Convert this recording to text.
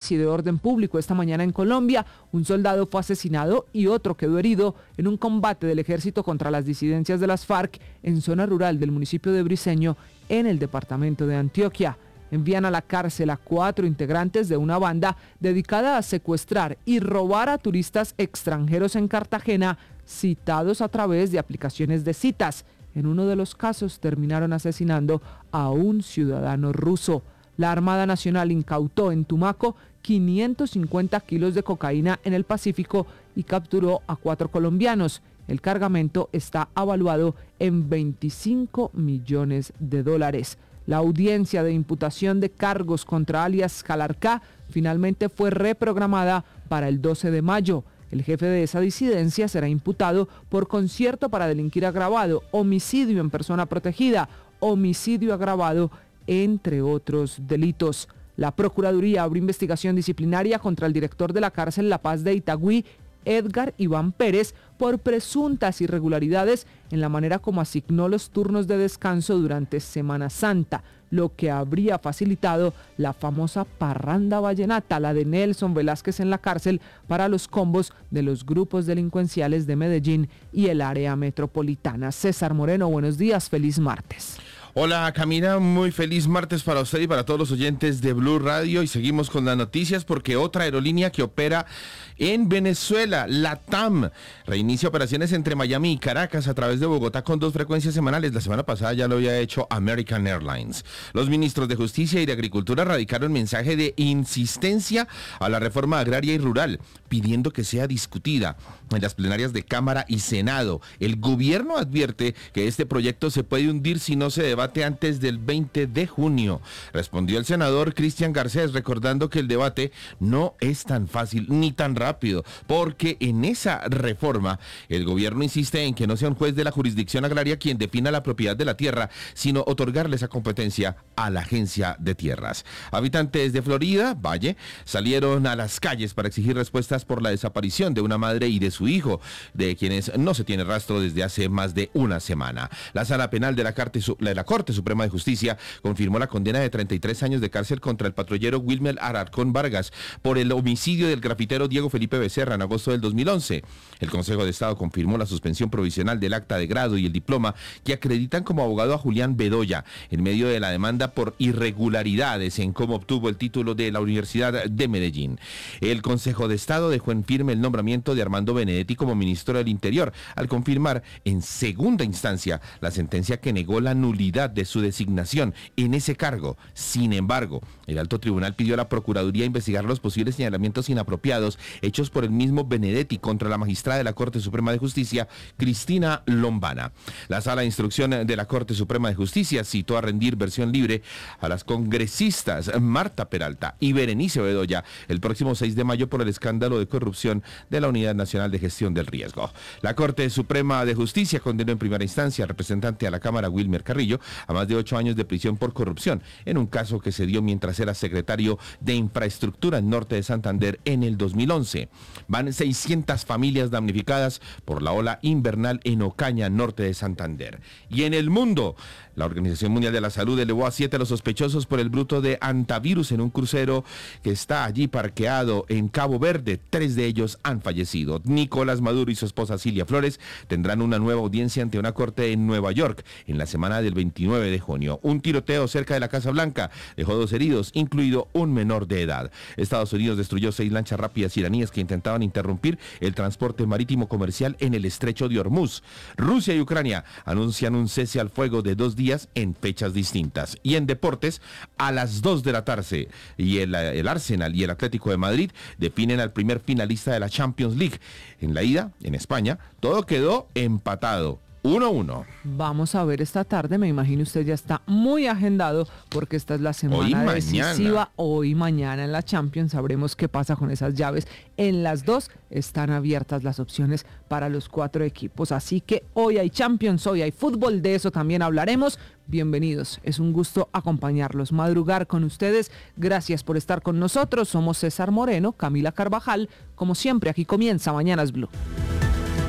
paz y de orden público. Esta mañana en Colombia, un soldado fue asesinado y otro quedó herido en un combate del ejército contra las disidencias de las FARC en zona rural del municipio de Briceño, en el departamento de Antioquia. Envían a la cárcel a 4 integrantes de una banda dedicada a secuestrar y robar a turistas extranjeros en Cartagena, citados a través de aplicaciones de citas. En uno de los casos terminaron asesinando a un ciudadano ruso. La Armada Nacional incautó en Tumaco 550 kilos de cocaína en el Pacífico y capturó a 4 colombianos. El cargamento está evaluado en $25 millones. La audiencia de imputación de cargos contra alias Calarcá finalmente fue reprogramada para el 12 de mayo. El jefe de esa disidencia será imputado por concierto para delinquir agravado, homicidio en persona protegida, homicidio agravado, entre otros delitos. La Procuraduría abrió investigación disciplinaria contra el director de la cárcel La Paz de Itagüí, Edgar Iván Pérez, por presuntas irregularidades en la manera como asignó los turnos de descanso durante Semana Santa, lo que habría facilitado la famosa parranda vallenata, la de Nelson Velázquez en la cárcel, para los combos de los grupos delincuenciales de Medellín y el área metropolitana. César Moreno, buenos días, feliz martes. Hola Camila, muy feliz martes para usted y para todos los oyentes de Blue Radio, y seguimos con las noticias porque otra aerolínea que opera en Venezuela, LATAM, reinicia operaciones entre Miami y Caracas a través de Bogotá con 2 frecuencias semanales. La semana pasada ya lo había hecho American Airlines. Los ministros de Justicia y de Agricultura radicaron mensaje de insistencia a la reforma agraria y rural, pidiendo que sea discutida en las plenarias de Cámara y Senado. El gobierno advierte que este proyecto se puede hundir si no se debate antes del 20 de junio. Respondió el senador Cristian Garcés, recordando que el debate no es tan fácil ni tan rápido, porque en esa reforma el gobierno insiste en que no sea un juez de la jurisdicción agraria quien defina la propiedad de la tierra, sino otorgarle esa competencia a la Agencia de Tierras. Habitantes de Florida, Valle, salieron a las calles para exigir respuestas por la desaparición de una madre y de su hijo, de quienes no se tiene rastro desde hace más de una semana. La Sala Penal de la Corte Suprema de Justicia confirmó la condena de 33 años de cárcel contra el patrullero Wilmer Alarcón Vargas por el homicidio del grafitero Diego Felipe Becerra en agosto del 2011. El Consejo de Estado confirmó la suspensión provisional del acta de grado y el diploma que acreditan como abogado a Julián Bedoya en medio de la demanda por irregularidades en cómo obtuvo el título de la Universidad de Medellín. El Consejo de Estado dejó en firme el nombramiento de Armando Benedetti como ministro del Interior, al confirmar en segunda instancia la sentencia que negó la nulidad de su designación en ese cargo. Sin embargo, el alto tribunal pidió a la Procuraduría investigar los posibles señalamientos inapropiados hechos por el mismo Benedetti contra la magistrada de la Corte Suprema de Justicia, Cristina Lombana. La Sala de Instrucción de la Corte Suprema de Justicia citó a rendir versión libre a las congresistas Marta Peralta y Berenice Bedoya el próximo 6 de mayo por el escándalo de corrupción de la Unidad Nacional de Gestión del Riesgo. La Corte Suprema de Justicia condenó en primera instancia al representante a la Cámara, Wilmer Carrillo, a más de 8 años de prisión por corrupción en un caso que se dio mientras era secretario de Infraestructura en Norte de Santander en el 2011. Van 600 familias damnificadas por la ola invernal en Ocaña, norte de Santander. Y en el mundo, la Organización Mundial de la Salud elevó a 7 a los sospechosos por el bruto de antivirus en un crucero que está allí parqueado en Cabo Verde. 3 de ellos han fallecido. Nicolás Maduro y su esposa Cilia Flores tendrán una nueva audiencia ante una corte en Nueva York en la semana del 29 de junio. Un tiroteo cerca de la Casa Blanca dejó 2 heridos, incluido un menor de edad. Estados Unidos destruyó 6 lanchas rápidas iraníes que intentaban interrumpir el transporte marítimo comercial en el estrecho de Hormuz. Rusia y Ucrania anuncian un cese al fuego de 2 días en fechas distintas. Y en deportes, a las 2 de la tarde, y el Arsenal y el Atlético de Madrid definen al primer finalista de la Champions League. En la ida, en España, todo quedó empatado. 1-1. Vamos a ver esta tarde, me imagino usted ya está muy agendado porque esta es la semana decisiva. Hoy y mañana en la Champions sabremos qué pasa con esas llaves. En las 2 están abiertas las opciones para los 4 equipos, así que hoy hay Champions, hoy hay fútbol, de eso también hablaremos. Bienvenidos, es un gusto acompañarlos, madrugar con ustedes. Gracias por estar con nosotros. Somos César Moreno, Camila Carvajal. Como siempre, aquí comienza Mañanas Blue.